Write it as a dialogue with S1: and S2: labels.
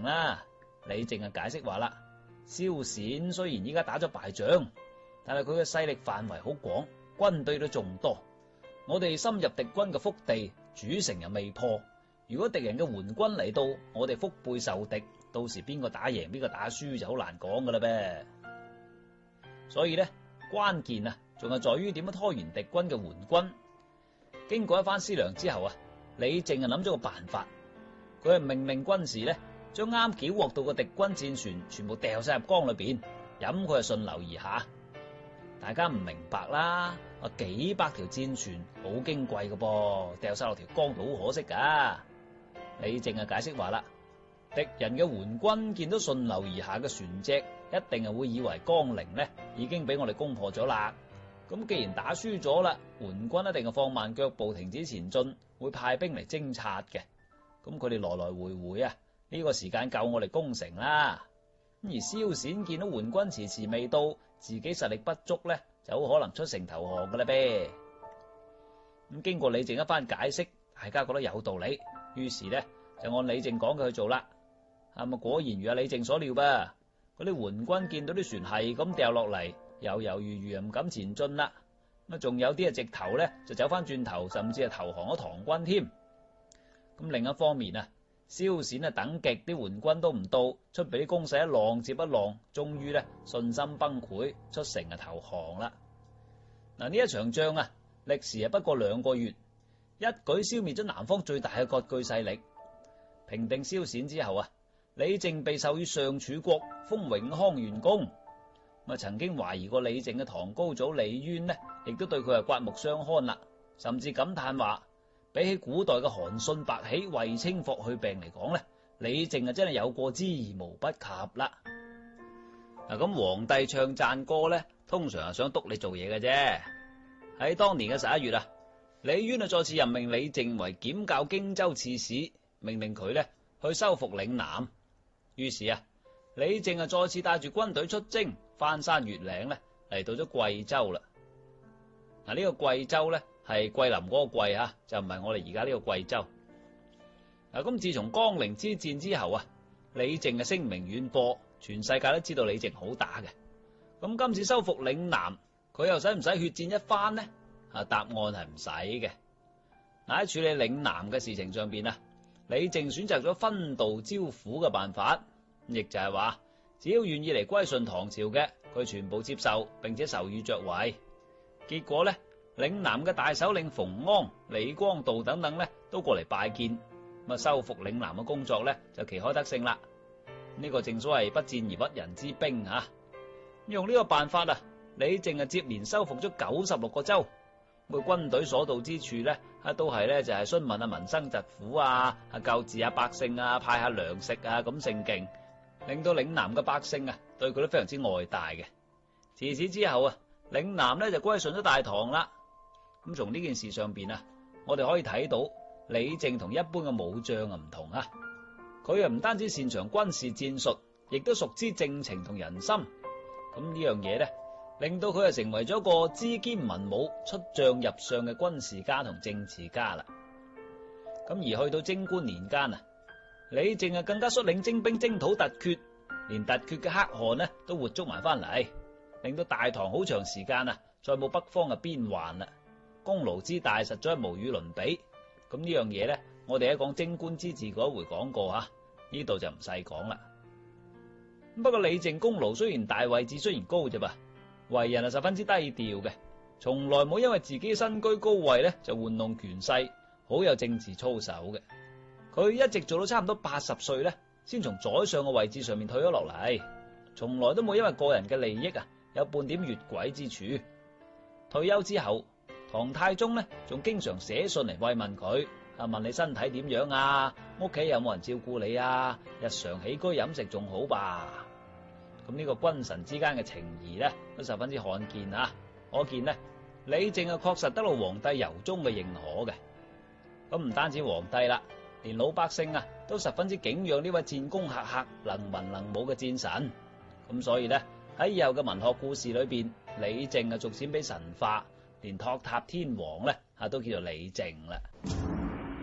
S1: 啦。李靖解釋話啦，蕭銑雖然依家打咗敗仗，但係佢嘅勢力範圍好廣，軍隊都眾多。我哋深入敵軍嘅腹地，主城又未破。如果敵人嘅援軍嚟到，我哋腹背受敵，到時邊個打贏邊個打輸就好難講噶啦唄。所以呢，關鍵仲係在於點樣拖延敵軍嘅援軍。經過一番思量之後李靖諗咗個辦法，佢係命令軍士呢，將啱繳獲到嘅敵軍戰船全部掉晒入江裏邊，飲佢係順流而下。大家唔明白啦，幾百條戰船好矜貴嘅噃，掉晒落條江度好可惜噶。李靖解釋話啦，敵人嘅援軍見到順流而下嘅船隻，一定係會以為江陵呢已經俾我哋攻破咗啦。咁既然打輸咗啦，援軍一定係放慢腳步，停止前進，會派兵嚟偵察嘅。咁佢哋來來回回呢個時間夠我哋攻城啦。而蕭銑見到援軍遲遲未到，自己實力不足呢，就好可能出城投降噶啦唄。咁經過李靖一番解釋，大家覺得有道理，於是呢，就按李靖講嘅去做啦。果然如阿李靖所料噃，嗰啲援軍見到啲船係咁掉落嚟，猶猶豫豫唔敢前進啦。仲有啲直頭呢，就走翻轉頭，甚至係投降咗唐軍添。咁另一方面蕭銑等極啲援軍都唔到，出俾啲攻勢一浪接一浪，終於呢信心崩潰，出城投降啦。呢一場仗歷時不過2個月，一舉消滅咗南方最大嘅割據勢力。平定蕭銑之後李靖被授予上柱國，封永康元公。曾經懷疑過李靖嘅堂高祖李淵呢，亦都對佢刮目相看啦，甚至感嘆話，比起古代嘅韓信白起衛青霍去病嚟講呢，李靖真係有過之而無不及啦。咁皇帝唱讚歌呢，通常係想督你做嘢嘅啫。喺當年嘅11月李淵再次任命李靖為檢校荊州刺史，命令佢呢去收復嶺南。於是李靖再次帶住軍隊出征，翻山越嶺呢，嚟到咗貴州啦。呢個貴州呢，係桂林嗰個貴就唔係我哋而家呢個貴州。咁自從江陵之戰之後李靖聲名遠播，全世界都知道李靖好打嘅。咁今次收復嶺南，佢又使唔使血戰一番呢？答案係唔使嘅。喺處理嶺南嘅事情上邊李靖選擇咗分道招撫嘅辦法，亦就係話，只要願意嚟歸順唐朝嘅，佢全部接受，並且授予爵位。結果呢，嶺南嘅大首領馮安、李光道等等呢，都過嚟拜見，收復嶺南嘅工作呢，就旗開得勝啦。呢個正所謂不戰而屈人之兵用呢個辦法李靖接連收復咗96個州。佢軍隊所到之處呢，都係呢就係詢問民生疾苦救治百姓派下糧食咁盛勁，令到嶺南嘅百姓對佢都非常之愛戴嘅。自此之後嶺南呢就歸順咗大唐啦。咁從呢件事上邊我哋可以睇到李靖同一般嘅武將唔同佢唔單止擅長軍事戰術，亦都熟知政情同人心。咁呢樣嘢呢，令到佢成為咗個知兼文武、出將入相嘅軍事家同政治家啦。咁而去到貞觀年間李靖更加率領精兵征討突厥，連突厥嘅可汗呢都活捉埋翻嚟，令到大唐好長時間再冇北方嘅邊患啦。功勞之大，實在無與倫比。咁呢樣嘢呢，我哋喺講貞觀之治嗰一回講過呢度就唔細講啦。不過李靖功勞雖然大，位置雖然高啫噃，為人十分之低調嘅，從來冇因為自己身居高位呢就玩弄權勢，好有政治操守嘅。佢一直做到差唔多80歲呢，先從宰相嘅位置上面退咗落嚟，從來都冇因為個人嘅利益有半點越軌之處。退休之後，唐太宗呢仲經常寫信嚟慰問佢，問你身體點樣屋企有冇人照顧你日常起居飲食仲好吧？咁呢個君臣之間嘅情誼呢，都十分之罕見可見呢，李靖確實得到皇帝由衷嘅認可嘅。咁唔單止皇帝啦，連老百姓都十分之敬仰呢位戰功赫赫、能文能武嘅戰神。咁所以呢，喺以後嘅文學故事裏邊，李靖逐漸被神化，連托塔天王呢都叫做李靖啦。